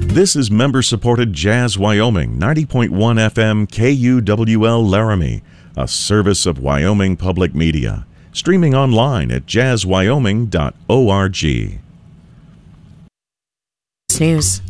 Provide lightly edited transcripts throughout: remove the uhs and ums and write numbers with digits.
This is member-supported Jazz Wyoming, 90.1 FM KUWL Laramie, a service of Wyoming Public Media. Streaming online at jazzwyoming.org. News.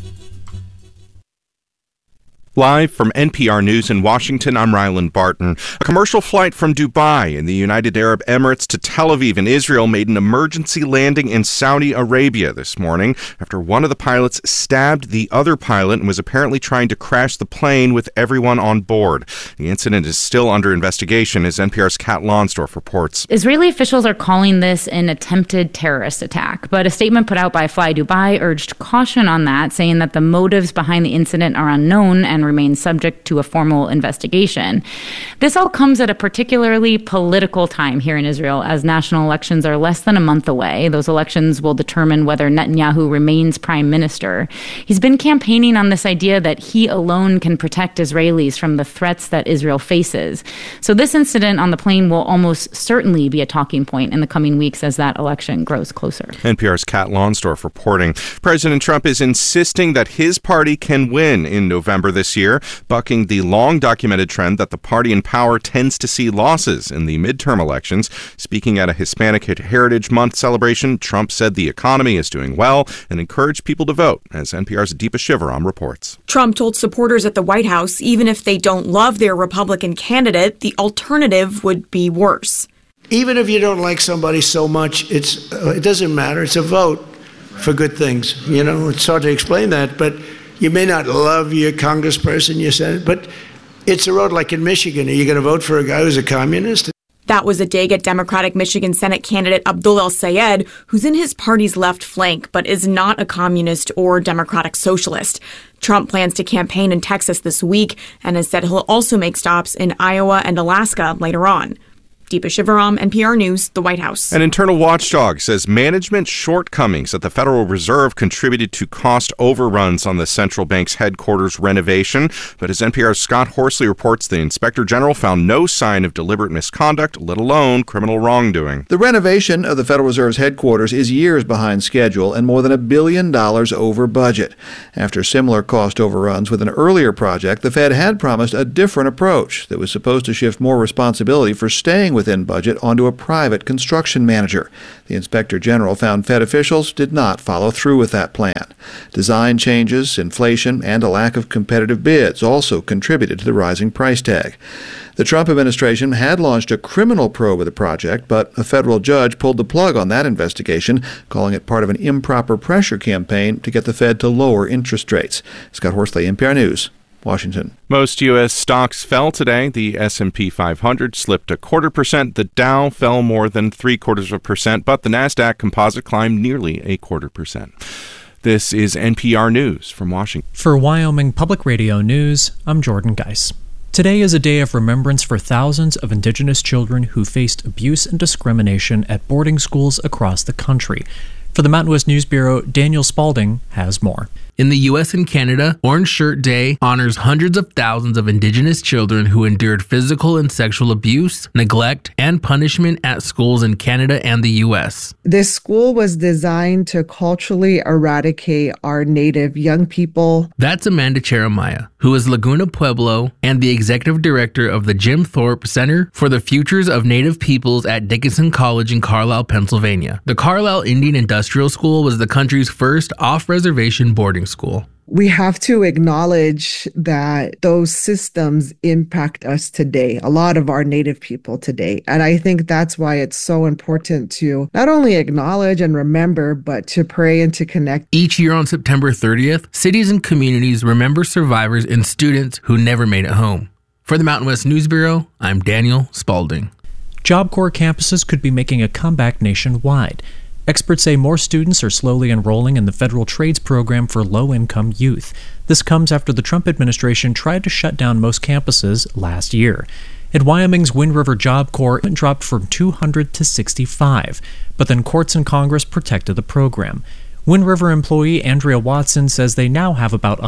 Live from NPR News in Washington, I'm Ryland Barton. A commercial flight from Dubai in the United Arab Emirates to Tel Aviv in Israel made an emergency landing in Saudi Arabia this morning after one of the pilots stabbed the other pilot and was apparently trying to crash the plane with everyone on board. The incident is still under investigation, as NPR's Kat Lonsdorf reports. Israeli officials are calling this an attempted terrorist attack, but a statement put out by Fly Dubai urged caution on that, saying that the motives behind the incident are unknown and remain subject to a formal investigation. This all comes at a particularly political time here in Israel, as national elections are less than a month away. Those elections will determine whether Netanyahu remains prime minister. He's been campaigning on this idea that he alone can protect Israelis from the threats that Israel faces. So this incident on the plane will almost certainly be a talking point in the coming weeks as that election grows closer. NPR's Kat Lonsdorf reporting. President Trump is insisting that his party can win in November this year, bucking the long-documented trend that the party in power tends to see losses in the midterm elections. Speaking at a Hispanic Heritage Month celebration, Trump said the economy is doing well and encouraged people to vote, as NPR's Deepa Shivaram reports. Trump told supporters at the White House even if they don't love their Republican candidate, the alternative would be worse. Even if you don't like somebody so much, it doesn't matter. It's a vote for good things. You know, it's hard to explain that, but you may not love your congressperson, your senator, but it's a road like in Michigan. Are you going to vote for a guy who's a communist? That was a dig at Democratic Michigan Senate candidate Abdul El-Sayed, who's in his party's left flank, but is not a communist or democratic socialist. Trump plans to campaign in Texas this week and has said he'll also make stops in Iowa and Alaska later on. Deepa Shivaram, NPR News, the White House. An internal watchdog says management shortcomings at the Federal Reserve contributed to cost overruns on the central bank's headquarters renovation. But as NPR's Scott Horsley reports, the Inspector General found no sign of deliberate misconduct, let alone criminal wrongdoing. The renovation of the Federal Reserve's headquarters is years behind schedule and more than $1 billion over budget. After similar cost overruns with an earlier project, the Fed had promised a different approach that was supposed to shift more responsibility for staying within budget onto a private construction manager. The Inspector General found Fed officials did not follow through with that plan. Design changes, inflation, and a lack of competitive bids also contributed to the rising price tag. The Trump administration had launched a criminal probe of the project, but a federal judge pulled the plug on that investigation, calling it part of an improper pressure campaign to get the Fed to lower interest rates. Scott Horsley, NPR News, Washington. Most U.S. stocks fell today. The S&P 500 slipped 0.25%. The Dow fell more than 0.75%, but the NASDAQ composite climbed nearly 0.25%. This is NPR News from Washington. For Wyoming Public Radio News, I'm Jordan Geis. Today is a day of remembrance for thousands of Indigenous children who faced abuse and discrimination at boarding schools across the country. For the Mountain West News Bureau, Daniel Spalding has more. In the U.S. and Canada, Orange Shirt Day honors hundreds of thousands of Indigenous children who endured physical and sexual abuse, neglect, and punishment at schools in Canada and the U.S. This school was designed to culturally eradicate our Native young people. That's Amanda Jeremiah, who is Laguna Pueblo and the executive director of the Jim Thorpe Center for the Futures of Native Peoples at Dickinson College in Carlisle, Pennsylvania. The Carlisle Indian Industrial School was the country's first off-reservation boarding school. We have to acknowledge that those systems impact us today, a lot of our Native people today. And I think that's why it's so important to not only acknowledge and remember, but to pray and to connect. Each year on September 30th, cities and communities remember survivors and students who never made it home. For the Mountain West News Bureau, I'm Daniel Spalding. Job Corps campuses could be making a comeback nationwide. Experts say more students are slowly enrolling in the federal trades program for low-income youth. This comes after the Trump administration tried to shut down most campuses last year. At Wyoming's Wind River Job Corps, it dropped from 200 to 65, but then courts and Congress protected the program. Wind River employee Andrea Watson says they now have about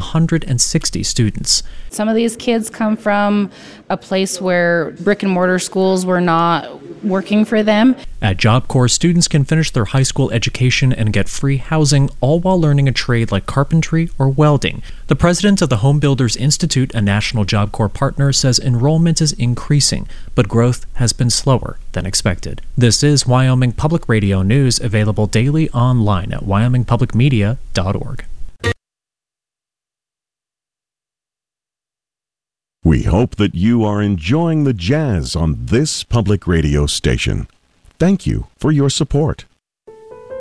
160 students. Some of these kids come from a place where brick and mortar schools were not working for them. At Job Corps, students can finish their high school education and get free housing, all while learning a trade like carpentry or welding. The president of the Home Builders Institute, a national Job Corps partner, says enrollment is increasing, but growth has been slower than expected. This is Wyoming Public Radio News, available daily online at wyomingpublicmedia.org. We hope that you are enjoying the jazz on this public radio station. Thank you for your support.